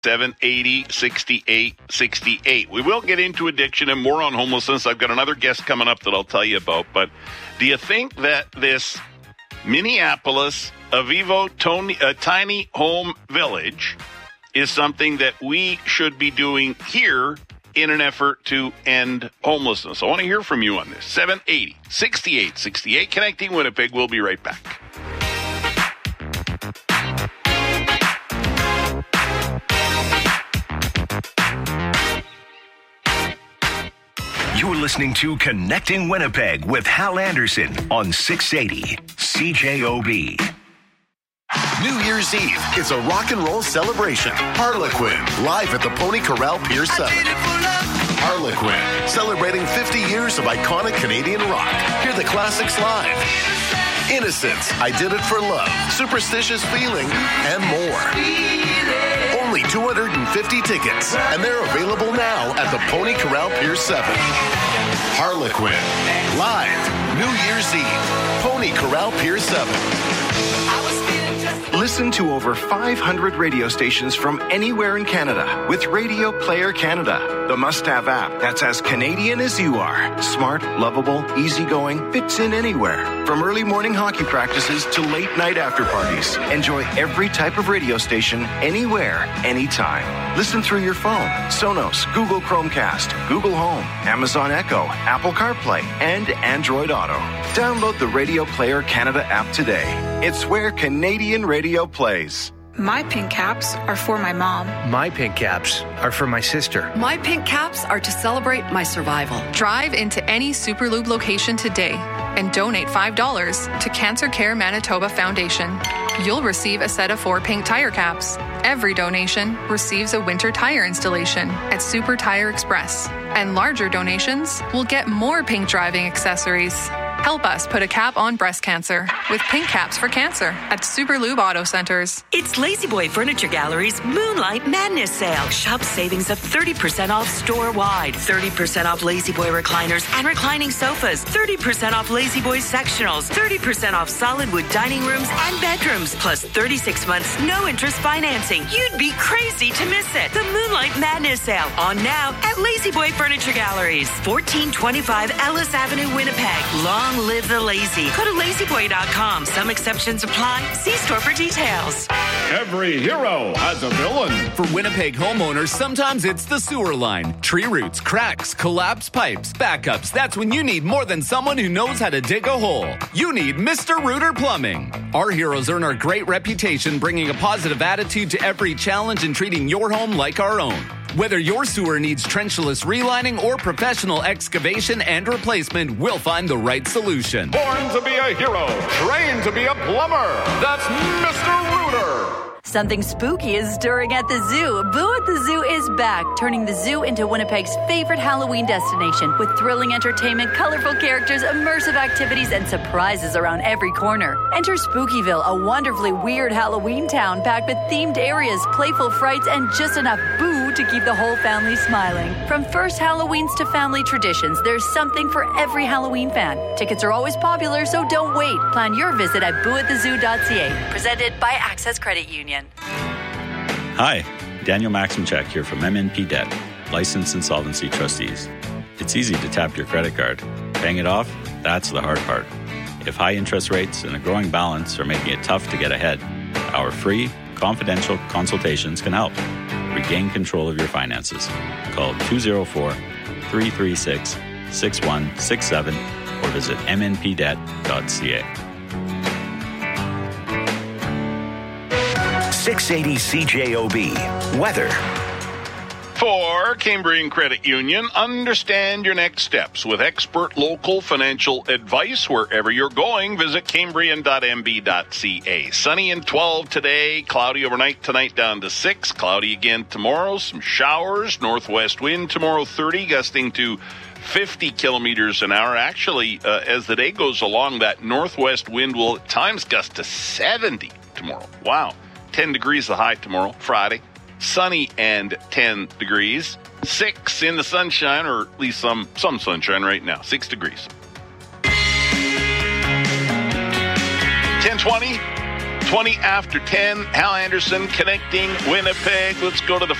780-6868. We will get into addiction and more on homelessness. I've got another guest coming up that I'll tell you about. But do you think that this Minneapolis Avivo tiny home village is something that we should be doing here in an effort to end homelessness? I want to hear from you on this. 780-6868. Connecting Winnipeg. We'll be right back. You're listening to Connecting Winnipeg with Hal Anderson on 680 CJOB. New Year's Eve, it's a rock and roll celebration. Harlequin, live at the Pony Corral Pier 7. Harlequin, celebrating 50 years of iconic Canadian rock. Hear the classics live. Innocence, I Did It for Love, Superstitious Feeling, and more. Only 250 tickets, and they're available now at the Pony Corral Pier 7. Harlequin, live, New Year's Eve, Pony Corral Pier 7. Listen to over 500 radio stations from anywhere in Canada with Radio Player Canada, the must-have app that's as Canadian as you are. Smart, lovable, easygoing, fits in anywhere. From early morning hockey practices to late night after parties. Enjoy every type of radio station, anywhere, anytime. Listen through your phone, Sonos, Google Chromecast, Google Home, Amazon Echo, Apple CarPlay, and Android Auto. Download the Radio Player Canada app today. It's where Canadian radio plays. My pink caps are for my mom. My pink caps are for my sister. My pink caps are to celebrate my survival. Drive into any Superlube location today and donate $5 to Cancer Care Manitoba Foundation. You'll receive a set of 4 pink tire caps. Every donation receives a winter tire installation at Super Tire Express. And larger donations will get more pink driving accessories. Help us put a cap on breast cancer with pink caps for cancer at Superlube Auto Centers. It's La-Z-Boy Furniture Gallery's Moonlight Madness Sale. Shop savings of 30% off store-wide. 30% off La-Z-Boy recliners and reclining sofas. 30% off La-Z-Boy sectionals. 30% off solid wood dining rooms and bedrooms. Plus 36 months no-interest financing. You'd be crazy to miss it. The Moonlight Madness Sale on now at La-Z-Boy Furniture Galleries. 1425 Ellis Avenue, Winnipeg. Long live the lazy. Go to lazyboy.com. Some exceptions apply. See store for details. Every hero has a villain. For Winnipeg homeowners, sometimes it's the sewer line. Tree roots, cracks, collapsed pipes, backups. That's when you need more than someone who knows how to dig a hole. You need Mr. Rooter Plumbing. Our heroes earn our great reputation, bringing a positive attitude to every challenge and treating your home like our own. Whether your sewer needs trenchless relining or professional excavation and replacement, we'll find the right solution. Born to be a hero, trained to be a plumber. That's Mr. Rooter. Something spooky is stirring at the zoo. Boo at the Zoo is back, turning the zoo into Winnipeg's favorite Halloween destination with thrilling entertainment, colorful characters, immersive activities, and surprises around every corner. Enter Spookyville, a wonderfully weird Halloween town packed with themed areas, playful frights, and just enough boo to keep the whole family smiling. From first Halloweens to family traditions, there's something for every Halloween fan. Tickets are always popular, so don't wait. Plan your visit at booatthezoo.ca. Presented by Access Credit Union. Hi, Daniel Maximchak here from MNP Debt, Licensed Insolvency Trustees. It's easy to tap your credit card. Paying it off, that's the hard part. If high interest rates and a growing balance are making it tough to get ahead, our free, confidential consultations can help. Regain control of your finances. Call 204-336-6167 or visit mnpdebt.ca. 680 CJOB. Weather. For Cambrian Credit Union, understand your next steps with expert local financial advice. Wherever you're going, visit cambrian.mb.ca. Sunny and 12 today, cloudy overnight tonight down to 6, cloudy again tomorrow, some showers, northwest wind tomorrow 30, gusting to 50 kilometers an hour. Actually, as the day goes along, that northwest wind will at times gust to 70 tomorrow. Wow. 10 degrees the high tomorrow, Friday. Sunny and 10 degrees. 6 in the sunshine, or at least some sunshine right now. 6 degrees. 10:20, 20 after 10. Hal Anderson connecting Winnipeg. Let's go to the